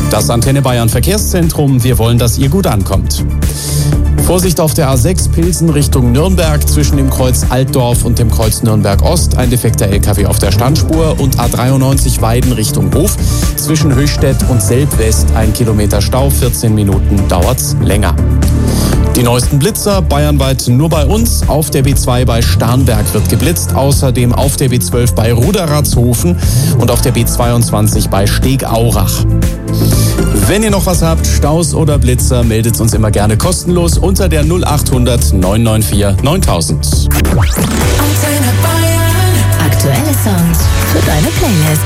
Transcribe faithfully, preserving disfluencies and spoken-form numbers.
Das Antenne Bayern Verkehrszentrum. Wir wollen, dass ihr gut ankommt. Vorsicht auf der A sechs Pilsen Richtung Nürnberg zwischen dem Kreuz Altdorf und dem Kreuz Nürnberg Ost. Ein defekter L K W auf der Standspur. Und A dreiundneunzig Weiden Richtung Hof zwischen Höchstädt und Selb-West. Ein Kilometer Stau, vierzehn Minuten dauert's länger. Die neuesten Blitzer bayernweit nur bei uns. Auf der B zwei bei Starnberg wird geblitzt. Außerdem auf der B zwölf bei Ruderatshofen und auf der B zweiundzwanzig bei Stegaurach. Wenn ihr noch was habt, Staus oder Blitzer, meldet uns immer gerne kostenlos unter der null achthundert neun neun vier neuntausend. Aktuelle Songs für deine Playlist.